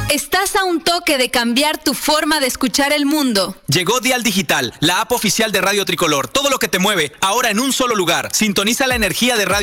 Estás a un toque de cambiar tu forma de escuchar el mundo. Llegó Dial Digital, la app oficial de Radio Tricolor. Todo lo que te mueve, ahora en un solo lugar. Sintoniza la energía de Radio